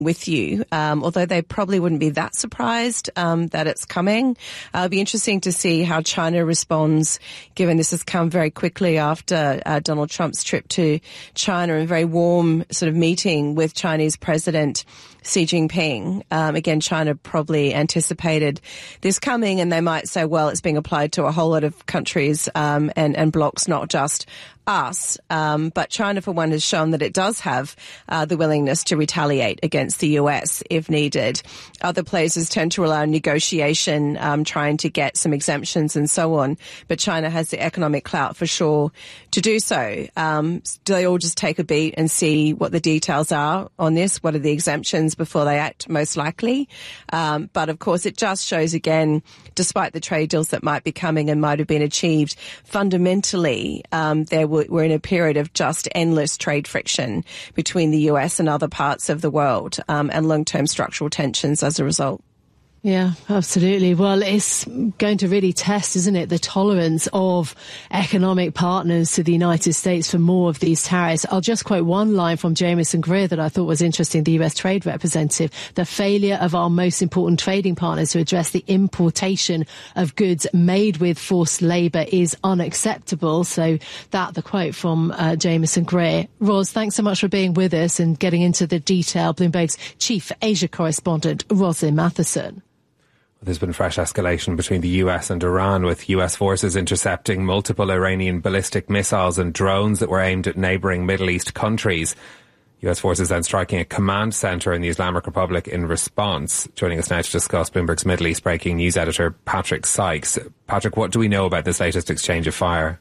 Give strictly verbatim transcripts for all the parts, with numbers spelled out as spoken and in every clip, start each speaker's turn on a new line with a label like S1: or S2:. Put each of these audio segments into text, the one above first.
S1: with you, um, although they probably wouldn't be that surprised um, that it's coming. Uh, it'll be interesting to see how China responds, given this has come very quickly after uh, Donald Trump's trip to China, and a very warm sort of meeting with Chinese President Xi Jinping. Um, again, China probably anticipated this coming, and they might say, well, it's being applied to a whole lot of countries um, and, and blocs, not just us. Um, but China, for one, has shown that it does have uh, the willingness to retaliate against the U S if needed. Other places tend to allow negotiation, um, trying to get some exemptions and so on. But China has the economic clout for sure to do so. Um, do they all just take a beat and see what the details are on this? What are the exemptions before they act, most likely? Um, but of course, it just shows again, despite the trade deals that might be coming and might have been achieved, fundamentally, um, there were, we're in a period of just endless trade friction between the U S and other parts of the world, um, and long-term structural tensions as a result.
S2: Yeah, absolutely. Well, it's going to really test, isn't it, the tolerance of economic partners to the United States for more of these tariffs. I'll just quote one line from Jamieson Greer that I thought was interesting, the U S Trade Representative. The failure of our most important trading partners to address the importation of goods made with forced labour is unacceptable. So that, the quote from uh, Jamieson Greer. Ros, thanks so much for being with us and getting into the detail. Bloomberg's chief Asia correspondent, Roslyn Matheson.
S3: There's been fresh escalation between the U S and Iran, with U S forces intercepting multiple Iranian ballistic missiles and drones that were aimed at neighbouring Middle East countries. U S forces then striking a command centre in the Islamic Republic in response. Joining us now to discuss, Bloomberg's Middle East breaking news editor Patrick Sykes. Patrick, what do we know about this latest exchange of fire?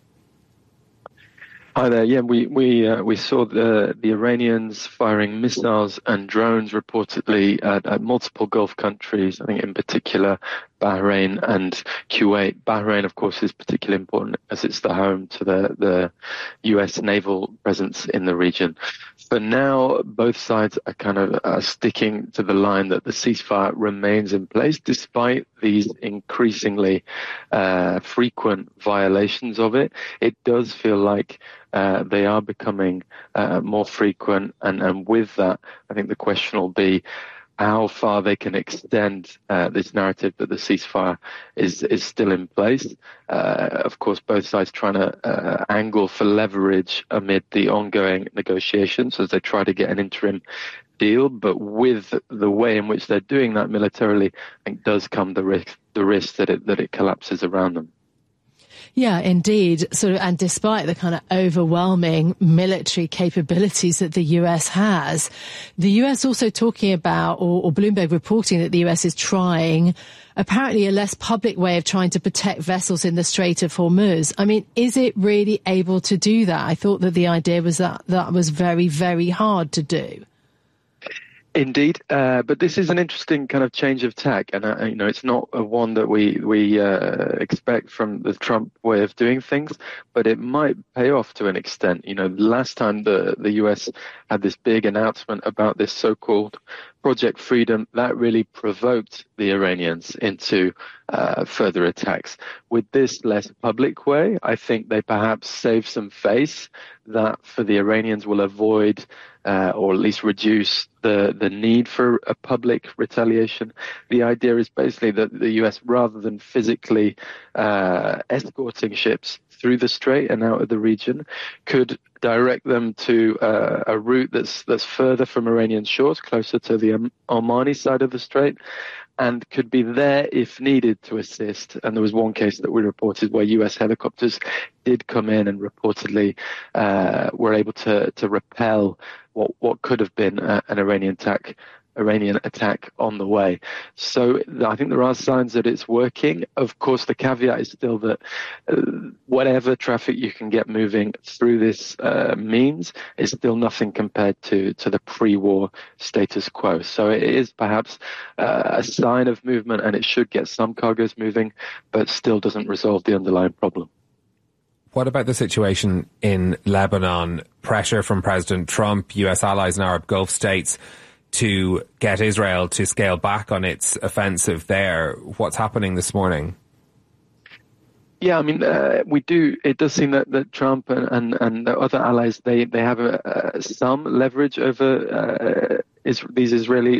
S4: Hi there. Yeah, we we uh, we saw the the Iranians firing missiles and drones reportedly at, at multiple Gulf countries. I think in particular Bahrain and Kuwait. Bahrain, of course, is particularly important as it's the home to the the U S naval presence in the region. For now, both sides are kind of uh, sticking to the line that the ceasefire remains in place, despite these increasingly uh, frequent violations of it. It does feel like uh, they are becoming uh, more frequent, and, and with that, I think the question will be how far they can extend uh, this narrative that the ceasefire is is still in place. Uh, of course, both sides trying to uh, angle for leverage amid the ongoing negotiations as they try to get an interim deal. But with the way in which they're doing that militarily, I think does come the risk the risk that it that it collapses around them.
S2: Yeah, indeed. Sort of, and despite the kind of overwhelming military capabilities that the U S has, the U S also talking about, or, or Bloomberg reporting that the U S is trying apparently a less public way of trying to protect vessels in the Strait of Hormuz. I mean, is it really able to do that? I thought that the idea was that that was very, very hard to do.
S4: Indeed, uh, but this is an interesting kind of change of tack, and uh, you know, it's not a one that we we uh, expect from the Trump way of doing things, but it might pay off to an extent. You know, last time the the U S had this big announcement about this so-called Project Freedom, that really provoked the Iranians into uh, further attacks. With this less public way, I think they perhaps save some face that for the Iranians will avoid uh, or at least reduce the, the need for a public retaliation. The idea is basically that the U S, rather than physically uh, escorting ships through the strait and out of the region, could direct them to uh, a route that's that's further from Iranian shores, closer to the um, Omani side of the strait, and could be there if needed to assist. And there was one case that we reported where U S helicopters did come in and reportedly uh, were able to to repel what what could have been a, an Iranian attack. Iranian attack on the way. So I think there are signs that it's working. Of course, the caveat is still that uh, whatever traffic you can get moving through this uh, means is still nothing compared to, to the pre-war status quo. So it is perhaps uh, a sign of movement, and it should get some cargoes moving, but still doesn't resolve the underlying problem.
S3: What about the situation in Lebanon? Pressure from President Trump, U S allies and Arab Gulf states to get Israel to scale back on its offensive there. What's happening this morning?
S4: Yeah, I mean, uh, we do. It does seem that, that Trump and, and, and the other allies, they, they have a, uh, some leverage over uh, is these Israeli